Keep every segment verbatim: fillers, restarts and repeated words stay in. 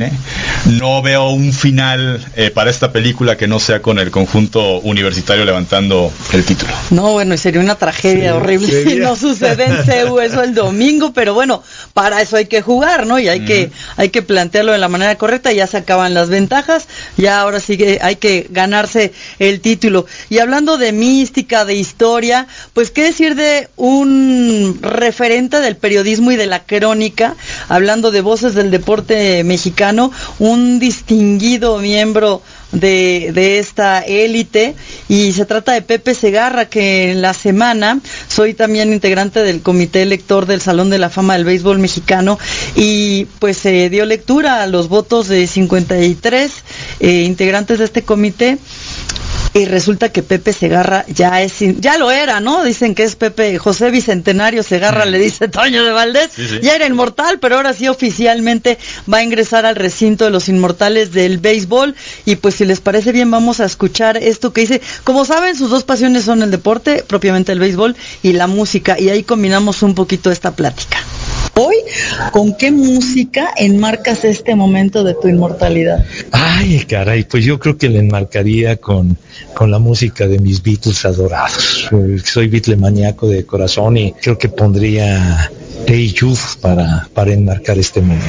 ¿eh? No veo un final eh, para esta película que no sea con el conjunto universitario levantando el título. No, bueno, y sería una tragedia sí, horrible sería. Si no sucede en C E U eso el domingo, pero bueno, para eso hay que jugar, ¿no? Y hay mm. que hay que plantearlo de la manera correcta, ya se acaban las ventajas, ya ahora sí que hay que ganarse el título. Y hablando de mística, de historia, pues qué decir de un referente del periodismo y de la crónica, hablando de voces del deporte mexicano, un distinguido miembro de, de esta élite, y se trata de Pepe Segarra, que en la semana soy también integrante del comité elector del Salón de la Fama del Béisbol Mexicano, y pues se eh, dio lectura a los votos de cincuenta y tres eh, integrantes de este comité. Y resulta que Pepe Segarra ya es, ya lo era, ¿no? Dicen que es Pepe, José Bicentenario Segarra, le dice Toño de Valdés, sí, sí. Ya era inmortal, pero ahora sí oficialmente va a ingresar al recinto de los inmortales del béisbol. Y pues si les parece bien, vamos a escuchar esto que dice. Como saben, sus dos pasiones son el deporte, propiamente el béisbol, y la música, y ahí combinamos un poquito esta plática. Hoy, ¿con qué música enmarcas este momento de tu inmortalidad? Ay, caray, pues yo creo que le enmarcaría con, con la música de mis Beatles adorados. Soy Beatlemaníaco de corazón y creo que pondría Hey Jude para, para enmarcar este momento.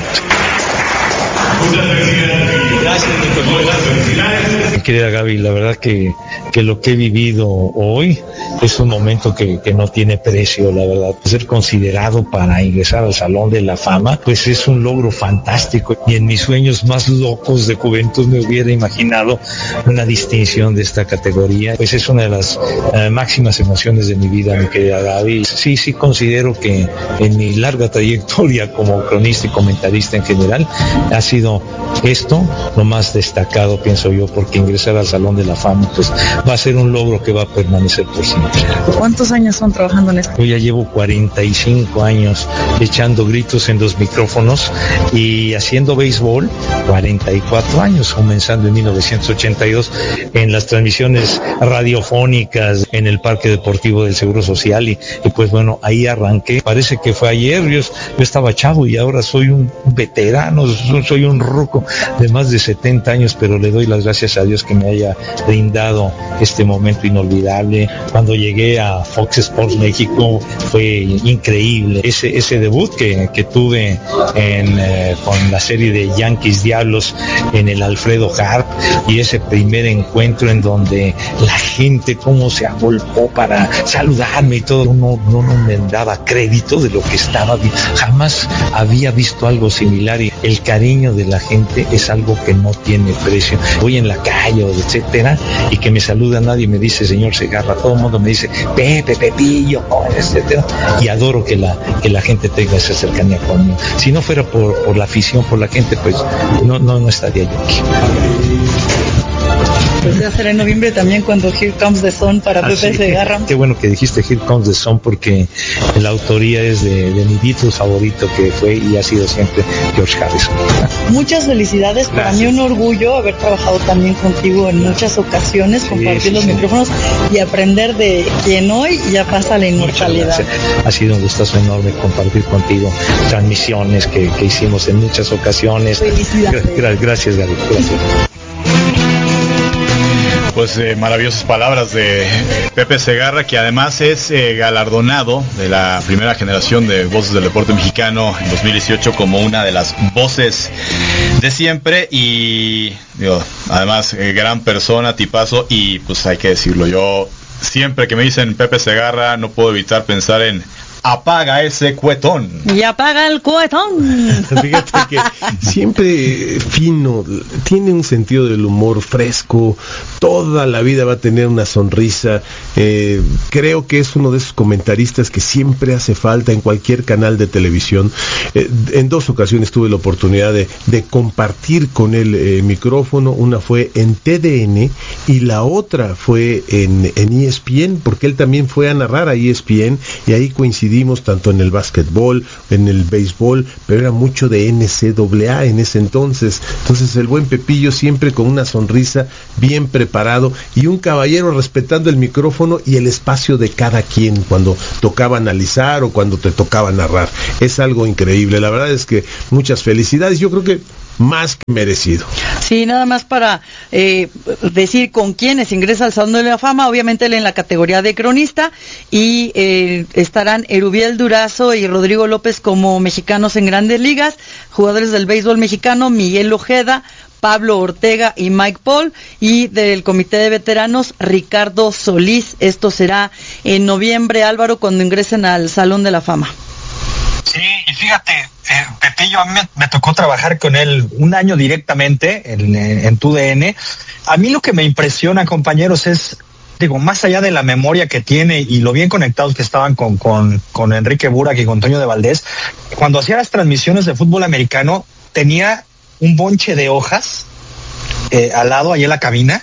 Muchas felicidades. Gracias, mi querida Gaby, la verdad que, que lo que he vivido hoy es un momento que, que no tiene precio, la verdad. Ser considerado para ingresar al Salón de la Fama, pues es un logro fantástico. Y en mis sueños más locos de juventud me hubiera imaginado una distinción de esta categoría. Pues es una de las uh, máximas emociones de mi vida, mi querida Gaby. Sí, sí considero que en mi larga trayectoria como cronista y comentarista en general, ha sido esto lo más destacado, pienso yo, porque ingresar al Salón de la Fama pues va a ser un logro que va a permanecer por siempre. ¿Cuántos años son trabajando en esto? Yo ya llevo cuarenta y cinco años echando gritos en los micrófonos y haciendo béisbol, cuarenta y cuatro años, comenzando en mil novecientos ochenta y dos en las transmisiones radiofónicas en el Parque Deportivo del Seguro Social y, y pues bueno, ahí arranqué. Parece que fue ayer, yo, yo estaba chavo y ahora soy un veterano, soy un ruco de más de setenta años, pero le doy las gracias a Dios que me haya brindado este momento inolvidable. Cuando llegué a Fox Sports México fue increíble. Ese, ese debut que, que tuve en, eh, con la serie de Yankees Diablos en el Alfredo Harp, y ese primer encuentro en donde la gente cómo se agolpó para saludarme y todo, no, no, no me daba crédito de lo que estaba viendo. Jamás había visto algo similar y el cariño de la gente es algo que no tiene precio. Voy en la calle, etcétera, y que me saluda nadie me dice señor Segarra, todo el mundo me dice Pepe, Pepillo, etcétera, y adoro que la, que la gente tenga esa cercanía conmigo. Si no fuera por, por la afición, por la gente, pues no, no, no estaría yo aquí. Pues ya será en noviembre también cuando Here Comes the Sun para ah, Pepe sí. Segarra. Qué bueno que dijiste Here Comes the Sun porque la autoría es de, de mi Beatles favorito que fue y ha sido siempre George Harrison. Muchas felicidades, para mí un orgullo haber trabajado también contigo en muchas ocasiones, sí, compartir sí, los sí. micrófonos y aprender de quien hoy ya pasa la inmortalidad. Ha sido un gustazo enorme compartir contigo transmisiones que, que hicimos en muchas ocasiones. Felicidades. Gra- gracias, Gaby. Gracias. Pues eh, maravillosas palabras de Pepe Segarra, que además es eh, galardonado de la primera generación de Voces del Deporte Mexicano en dos mil dieciocho como una de las voces de siempre y digo, además eh, gran persona, tipazo, y pues hay que decirlo, yo siempre que me dicen Pepe Segarra no puedo evitar pensar en apaga ese cuetón. Y apaga el cuetón. Fíjate que siempre fino, tiene un sentido del humor fresco, toda la vida va a tener una sonrisa. Eh, creo que es uno de esos comentaristas que siempre hace falta en cualquier canal de televisión. Eh, en dos ocasiones tuve la oportunidad de, de compartir con él eh, micrófono. Una fue en T D N y la otra fue en, en E S P N, porque él también fue a narrar a E S P N y ahí coincidimos tanto en el básquetbol, en el béisbol, pero era mucho de N C A A en ese entonces. Entonces el buen Pepillo siempre con una sonrisa, bien preparado y un caballero respetando el micrófono y el espacio de cada quien cuando tocaba analizar o cuando te tocaba narrar. Es algo increíble. La verdad es que muchas felicidades. Yo creo que más que merecido. Sí, nada más para eh, decir con quiénes ingresa al Salón de la Fama, obviamente él en la categoría de cronista, y eh, estarán Erubiel Durazo y Rodrigo López como mexicanos en Grandes Ligas, jugadores del béisbol mexicano, Miguel Ojeda, Pablo Ortega y Mike Paul, y del comité de veteranos Ricardo Solís. Esto será en noviembre, Álvaro, cuando ingresen al Salón de la Fama. Sí, y fíjate, eh, Pepillo, a mí me, me tocó trabajar con él un año directamente en, en tu D N. A mí lo que me impresiona, compañeros, es, digo, más allá de la memoria que tiene y lo bien conectados que estaban con, con, con Enrique Burak y con Toño de Valdés, cuando hacía las transmisiones de fútbol americano, tenía un bonche de hojas eh, al lado, ahí en la cabina,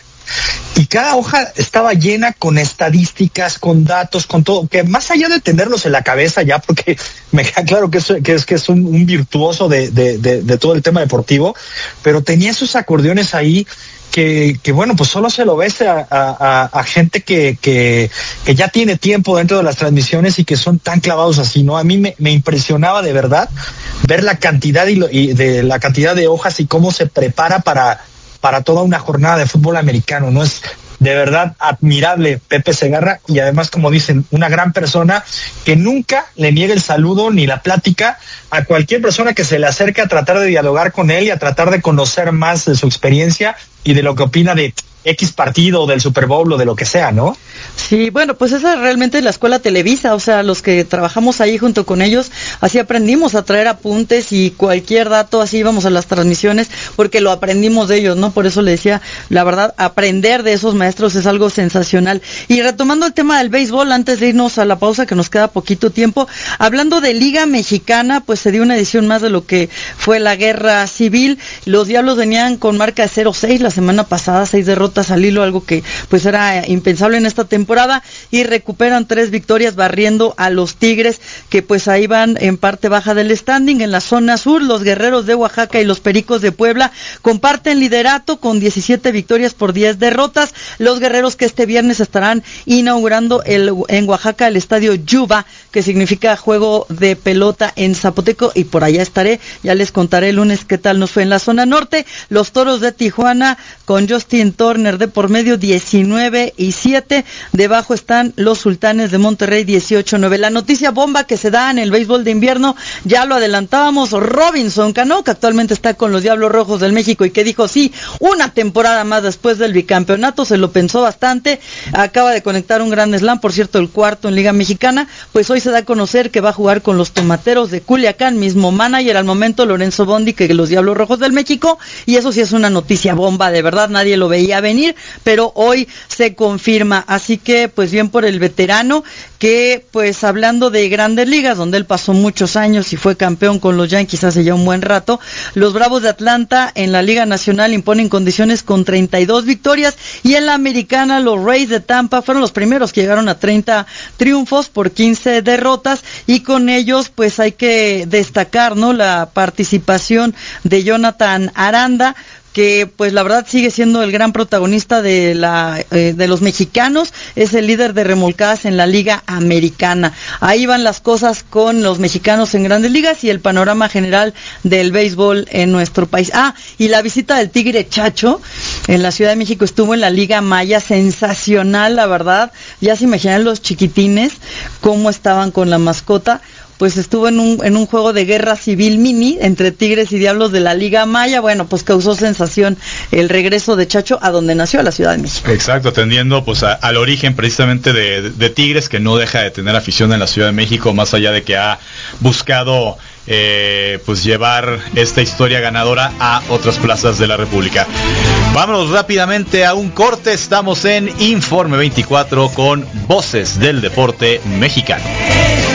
y cada hoja estaba llena con estadísticas, con datos, con todo, que más allá de tenerlos en la cabeza ya, porque me queda claro que es, que es, que es un, un virtuoso de, de, de, de todo el tema deportivo, pero tenía esos acordeones ahí que, que bueno, pues solo se lo ves a, a, a gente que, que, que ya tiene tiempo dentro de las transmisiones y que son tan clavados así, ¿no? A mí me, me impresionaba de verdad ver la cantidad y, lo, y de la cantidad de hojas y cómo se prepara para, para toda una jornada de fútbol americano, ¿no? Es de verdad admirable Pepe Segarra, y además, como dicen, una gran persona que nunca le niega el saludo ni la plática a cualquier persona que se le acerque a tratar de dialogar con él y a tratar de conocer más de su experiencia y de lo que opina de X partido, del Super Bowl o de lo que sea, ¿no? Sí, bueno, pues esa realmente es la escuela Televisa, o sea, los que trabajamos ahí junto con ellos, así aprendimos a traer apuntes y cualquier dato, así íbamos a las transmisiones, porque lo aprendimos de ellos, ¿no? Por eso le decía, la verdad, aprender de esos maestros es algo sensacional. Y retomando el tema del béisbol, antes de irnos a la pausa, que nos queda poquito tiempo, hablando de Liga Mexicana, pues se dio una edición más de lo que fue la Guerra Civil. Los Diablos venían con marca de cero seis la semana pasada, seis derrotas al hilo, algo que pues era impensable en esta temporada, y recuperan tres victorias barriendo a los Tigres, que pues ahí van en parte baja del standing. En la zona sur, los Guerreros de Oaxaca y los Pericos de Puebla comparten liderato con diecisiete victorias por diez derrotas. Los Guerreros que este viernes estarán inaugurando el, en Oaxaca el estadio Yuba, que significa juego de pelota en zapoteco, y por allá estaré, ya les contaré el lunes qué tal nos fue. En la zona norte, los Toros de Tijuana con Justin Turner de por medio diecinueve y siete, debajo están los Sultanes de Monterrey dieciocho nueve. La noticia bomba que se da en el béisbol de invierno, ya lo adelantábamos, Robinson Cano, que actualmente está con los Diablos Rojos del México y que dijo sí, una temporada más después del bicampeonato, se lo pensó bastante, acaba de conectar un gran slam, por cierto el cuarto en Liga Mexicana, pues hoy se da a conocer que va a jugar con los Tomateros de Culiacán, mismo manager al momento Lorenzo Bondi que los Diablos Rojos del México, y eso sí es una noticia bomba, de verdad nadie lo veía venir, pero hoy se confirma, así que pues bien por el veterano, que pues hablando de Grandes Ligas, donde él pasó muchos años y fue campeón con los Yankees hace ya un buen rato, los Bravos de Atlanta en la Liga Nacional imponen condiciones con treinta y dos victorias, y en la Americana los Rays de Tampa fueron los primeros que llegaron a treinta triunfos por quince derrotas, y con ellos pues hay que destacar, ¿no?, la participación de Jonathan Aranda, que pues la verdad sigue siendo el gran protagonista de la eh, de los mexicanos, es el líder de remolcadas en la Liga Americana. Ahí van las cosas con los mexicanos en Grandes Ligas y el panorama general del béisbol en nuestro país. Ah, y la visita del Tigre Chacho en la Ciudad de México estuvo en la Liga Maya, sensacional, la verdad. Ya se imaginan los chiquitines cómo estaban con la mascota. Pues estuvo en un en un juego de guerra civil mini entre Tigres y Diablos de la Liga Maya. Bueno, pues causó sensación el regreso de Chacho a donde nació, a la Ciudad de México. Exacto, atendiendo pues a, al origen precisamente de, de Tigres, que no deja de tener afición en la Ciudad de México, más allá de que ha buscado eh, pues llevar esta historia ganadora a otras plazas de la República. Vámonos rápidamente a un corte, estamos en Informe veinticuatro con Voces del Deporte Mexicano.